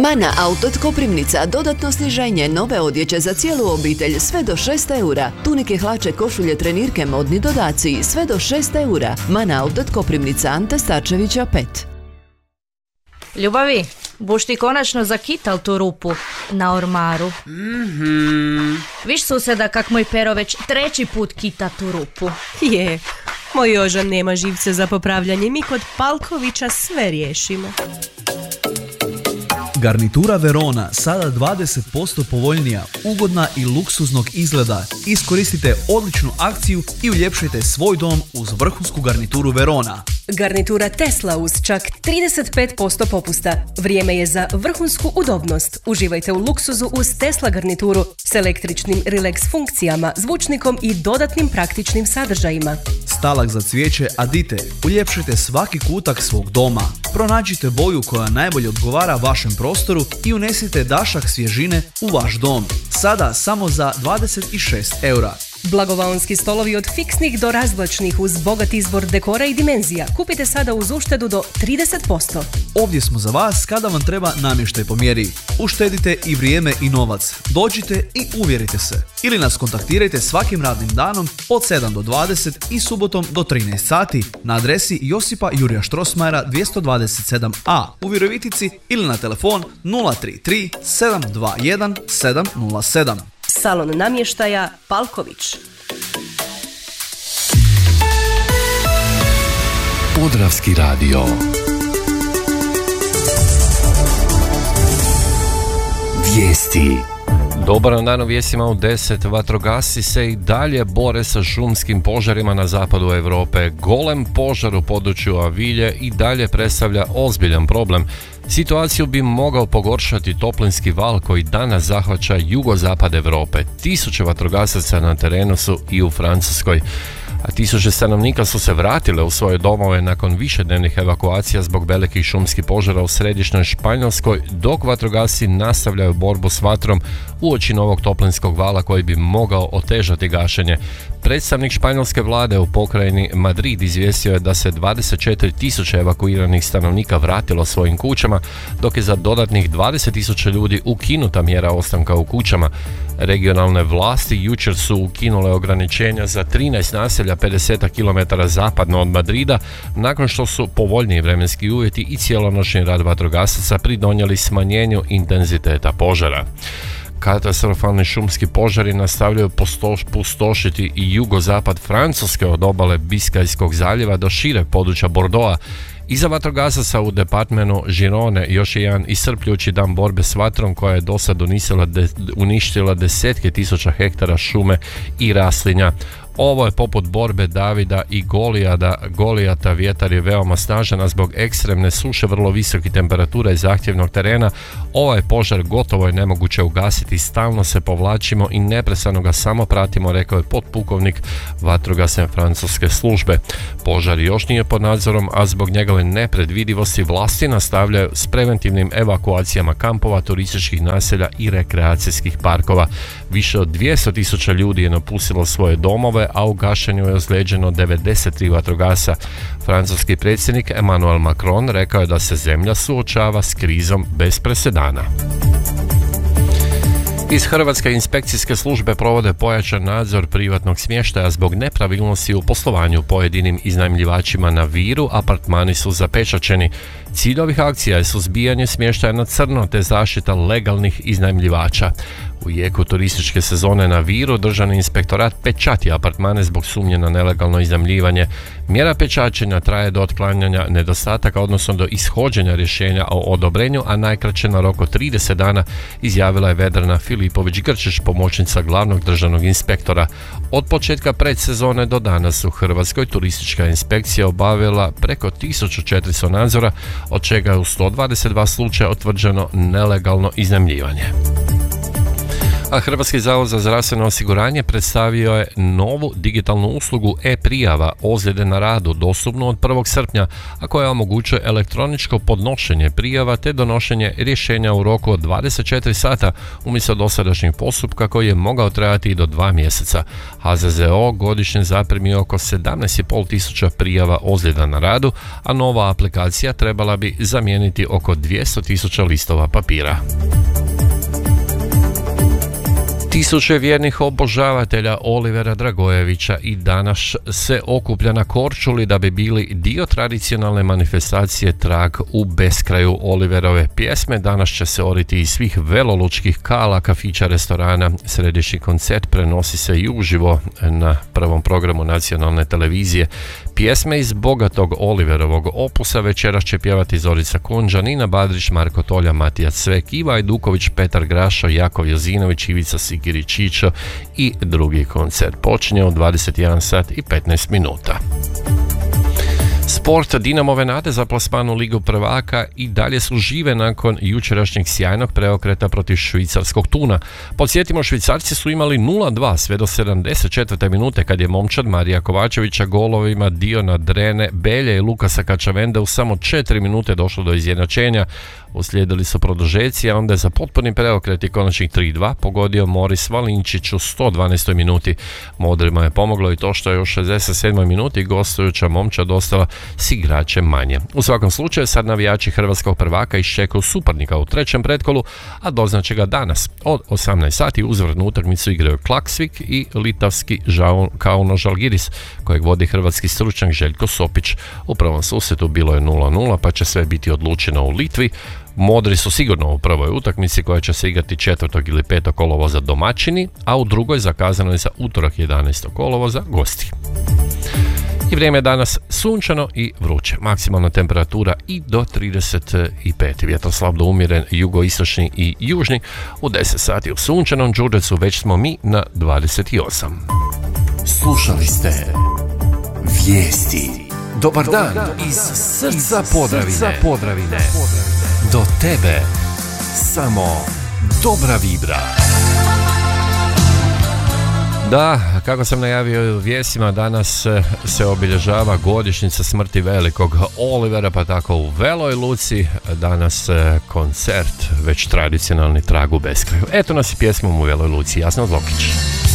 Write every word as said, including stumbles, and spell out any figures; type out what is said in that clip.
Mana Outlet Koprivnica, dodatno sniženje nove odjeće za cijelu obitelj sve do šest eura. Tunike, hlače, košulje, trenirke, modni dodaci sve do šest eura. Mana Outlet Koprivnica, Ante Starčevića pet. Ljubavi, buš ti konačno zakital tu rupu na ormaru. Mm-hmm. Viš suseda kak moj pero već treći put kita tu rupu. Je, moj Jožan nema živce za popravljanje, mi kod Palkovića sve riješimo. Garnitura Verona, sada dvadeset posto povoljnija, ugodna i luksuznog izgleda. Iskoristite odličnu akciju i uljepšajte svoj dom uz vrhunsku garnituru Verona. Garnitura Tesla uz čak trideset pet posto popusta. Vrijeme je za vrhunsku udobnost. Uživajte u luksuzu uz Tesla garnituru s električnim relax funkcijama, zvučnikom i dodatnim praktičnim sadržajima. Stalak za cvijeće Adite. Uljepšajte svaki kutak svog doma. Pronađite boju koja najbolje odgovara vašem prostoru i unesite dašak svježine u vaš dom. Sada samo za dvadeset šest eura. Blagovaonski stolovi od fiksnih do razvlačnih uz bogat izbor dekora i dimenzija. Kupite sada uz uštedu do trideset posto. Ovdje smo za vas kada vam treba namještaj po mjeri. Uštedite i vrijeme i novac. Dođite i uvjerite se. Ili nas kontaktirajte svakim radnim danom od sedam do dvadeset i subotom do trinaest sati na adresi Josipa Jurija Štrosmajera dvjesto dvadeset sedam a u Virovitici ili na telefon nula tri tri sedam dva jedan sedam nula sedam. Salon namještaja Palković. Podravski radio. Vijesti. Dobar dan, u vijestima u deset. Vatrogasci se i dalje bore sa šumskim požarima na zapadu Europe. Golem požar u području Avilje i dalje predstavlja ozbiljan problem. Situaciju bi mogao pogoršati toplinski val koji danas zahvaća jugozapad Europe. Tisuće vatrogasaca na terenu su i u Francuskoj. A tisuće stanovnika su se vratile u svoje domove nakon višednevnih evakuacija zbog velikih šumskih požara u središnjoj Španjolskoj, dok vatrogasci nastavljaju borbu s vatrom uoči novog toplinskog vala koji bi mogao otežati gašenje. Predstavnik španjolske vlade u pokrajini Madrid izvijestio je da se dvadeset četiri tisuće evakuiranih stanovnika vratilo svojim kućama, dok je za dodatnih dvadeset tisuća ljudi ukinuta mjera ostanka u kućama. Regionalne vlasti jučer su ukinule ograničenja za trinaest naselja pedeset kilometara zapadno od Madrida, nakon što su povoljniji vremenski uvjeti i cijelonoćni rad vatrogasaca pridonijeli smanjenju intenziteta požara. Katastrofalni šumski požari nastavljaju postoš, pustošiti i jugozapad Francuske od obale Biskajskog zaljeva do šireg područja Bordeauxa. Iza vatrogasaca u departmenu Girone još je jedan iscrpljujući dan borbe s vatrom koja je dosad de, uništila desetke tisuća hektara šume i raslinja. Ovo je poput borbe Davida i Golijada, Golijata. Vjetar je veoma snažan, a zbog ekstremne suše, vrlo visokih temperatura i zahtjevnog terena, ovaj požar gotovo je nemoguće ugasiti. Stalno se povlačimo i neprestano ga samo pratimo, rekao je potpukovnik vatrogasne francuske službe. Požar još nije pod nadzorom, a zbog njegove nepredvidivosti vlasti nastavljaju s preventivnim evakuacijama kampova, turističkih naselja i rekreacijskih parkova. Više od dvjesto tisuća ljudi je napustilo svoje domove, a u gašenju je ozlijeđeno devedeset tri vatrogasca. Francuski predsjednik Emmanuel Macron rekao je da se zemlja suočava s krizom bez presedana. Iz Hrvatske inspekcijske službe provode pojačan nadzor privatnog smještaja zbog nepravilnosti u poslovanju pojedinim iznajmljivačima na Viru. Apartmani su zapečaćeni. Cilj ovih akcija je suzbijanje smještaja na crno te zaštita legalnih iznajmljivača. U jeku turističke sezone na Viru Državni inspektorat pečati apartmane zbog sumnje na nelegalno iznajmljivanje. Mjera pečaćenja traje do otklanjanja nedostataka, odnosno do ishođenja rješenja o odobrenju, a najkraće na rok od trideset dana, izjavila je Vedrana Filipović-Grčić, pomoćnica glavnog državnog inspektora. Od početka predsezone do danas u Hrvatskoj turistička inspekcija obavila preko tisuću četiristo nadzora, od čega je u sto dvadeset dva slučaja utvrđeno nelegalno iznajmljivanje. A Hrvatski zavod za zdravstveno osiguranje predstavio je novu digitalnu uslugu e-prijava ozljede na radu dostupnu od prvog srpnja, a koja omogućuje elektroničko podnošenje prijava te donošenje rješenja u roku od dvadeset četiri sata umjesto dosadašnjeg postupka koji je mogao trajati i do dva mjeseca. H Z Z O godišnje zaprimi oko sedamnaest i pol tisuća prijava ozljeda na radu, a nova aplikacija trebala bi zamijeniti oko dvjesto tisuća listova papira. Tisuće vjernih obožavatelja Olivera Dragojevića i danas se okuplja na Korčuli da bi bili dio tradicionalne manifestacije Trag u beskraju Oliverove pjesme. Danas će se oriti iz svih velolučkih kala, kafića, restorana. Središnji koncert prenosi se i uživo na prvom programu nacionalne televizije. Pjesme iz bogatog Oliverovog opusa večeras će pjevati Zorica Konđa, Nina Badrić, Marko Tolja, Matija Cvek, Iva Ajduković, Petar Grašo, Jakov Jozinović, Ivica Sigiričićo i drugi koncert počinje u dvadeset jedan sat i petnaest minuta. Sport, Dinamove nade za plasman u Ligu prvaka i dalje su žive nakon jučerašnjeg sjajnog preokreta protiv švicarskog Tuna. Podsjetimo, Švicarci su imali nula dva sve do sedamdeset četvrte minute kad je momčad Marija Kovačevića golovima Diona Drene, Belje i Lukasa Kačavende u samo četiri minute došlo do izjednačenja. Uslijedili su produžeci, a onda je za potpuni preokret i konačnih tri dva pogodio Moris Valinčić u sto dvanaestoj minuti. Modrima je pomoglo i to što je u šezdeset sedmoj minuti gostujuća momčad ostala s igračem manje. U svakom slučaju sad navijači hrvatskog prvaka iščekuju suparnika u trećem pretkolu, a doznaće ga danas. Od osamnaest sati uzvratnu utakmicu igraju Klaksvik i litavski Kauno Žalgiris, kojeg vodi hrvatski stručnjak Željko Sopić. U prvom susretu bilo je nula nula, pa će sve biti odlučeno u Litvi. Modri su sigurno u prvoj utakmici koja će se igrati četvrtog ili petog kolovoza domaćini, a u drugoj zakazano je za utorak jedanaestog kolovoza gosti. I vrijeme je danas sunčano i vruće. Maksimalna temperatura i do trideset pet. Vjetar slab do umjeren, jugoistočni i južni. U deset sati u sunčanom Đurđevcu već smo mi na dvadeset osam. Slušali ste vijesti. Dobar dan iz srca Podravine. Podravine. Do tebe samo dobra vibra. Da, kako sam najavio u vijestima, danas se obilježava godišnjica smrti velikog Olivera, pa tako u Veloj Luci danas koncert, već tradicionalni Trag u beskraju. Eto nas i pjesmom u Veloj Luci, Jasna Zlokić.